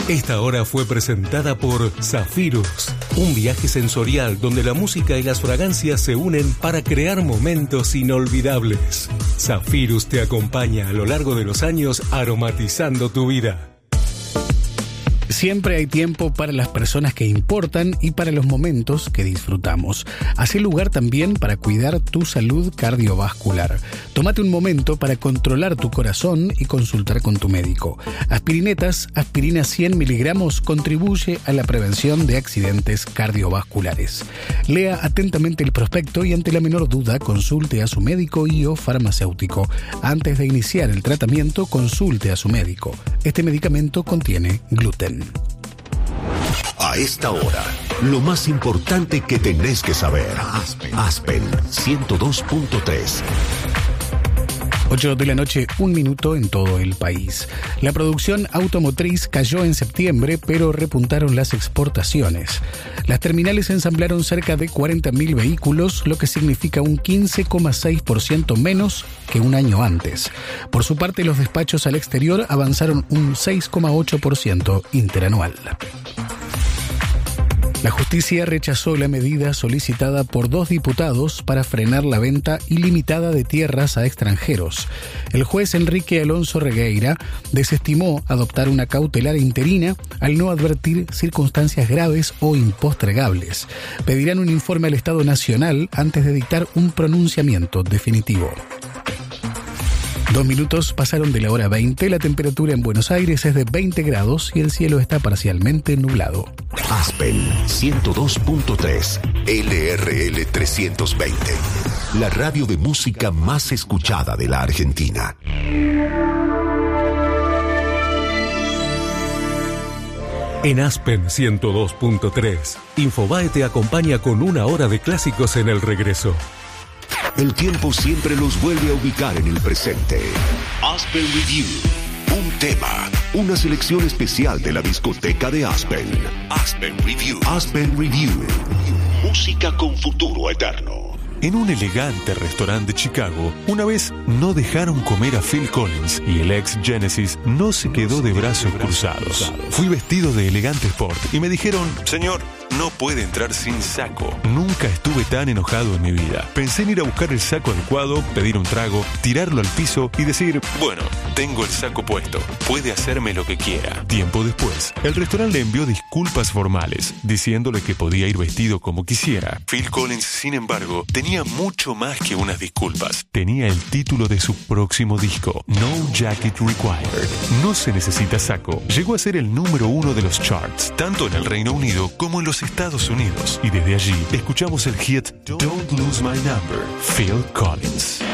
Esta hora fue presentada por Zafirus, un viaje sensorial donde la música y las fragancias se unen para crear momentos inolvidables. Zafirus te acompaña a lo largo de los años aromatizando tu vida. Siempre hay tiempo para las personas que importan y para los momentos que disfrutamos. Hacé lugar también para cuidar tu salud cardiovascular. Tómate un momento para controlar tu corazón y consultar con tu médico. Aspirinetas, aspirina 100 miligramos contribuye a la prevención de accidentes cardiovasculares. Lea atentamente el prospecto y ante la menor duda consulte a su médico y o farmacéutico. Antes de iniciar el tratamiento, consulte a su médico. Este medicamento contiene gluten. A esta hora, lo más importante que tenés que saber. Aspen 102.3. 8 de la noche, 1 minuto en todo el país. La producción automotriz cayó en septiembre, pero repuntaron las exportaciones. Las terminales ensamblaron cerca de 40.000 vehículos, lo que significa un 15,6% menos que un año antes. Por su parte, los despachos al exterior avanzaron un 6,8% interanual. La justicia rechazó la medida solicitada por 2 diputados para frenar la venta ilimitada de tierras a extranjeros. El juez Enrique Alonso Regueira desestimó adoptar una cautelar interina al no advertir circunstancias graves o impostergables. Pedirán un informe al Estado Nacional antes de dictar un pronunciamiento definitivo. 2 minutos pasaron de la hora 20, la temperatura en Buenos Aires es de 20 grados y el cielo está parcialmente nublado. Aspen 102.3, LRL 320, la radio de música más escuchada de la Argentina. En Aspen 102.3, Infobae te acompaña con 1 hora de clásicos en el regreso. El tiempo siempre los vuelve a ubicar en el presente. Aspen Review. Un tema, una selección especial de la discoteca de Aspen. Aspen Review. Aspen Review. Música con futuro eterno. En un elegante restaurante de Chicago, una vez no dejaron comer a Phil Collins y el ex Genesis no se quedó de brazos cruzados. Fui vestido de elegante sport y me dijeron, señor, no puede entrar sin saco. Nunca estuve tan enojado en mi vida. Pensé en ir a buscar el saco adecuado, pedir un trago, tirarlo al piso y decir, bueno, tengo el saco puesto, puede hacerme lo que quiera. Tiempo después, el restaurante le envió disculpas formales, diciéndole que podía ir vestido como quisiera. Phil Collins, sin embargo, tenía mucho más que unas disculpas. Tenía el título de su próximo disco, No Jacket Required. No se necesita saco. Llegó a ser el número 1 de los charts, tanto en el Reino Unido como en los Estados Unidos. Y desde allí, escuchamos el hit Don't Lose My Number, Phil Collins.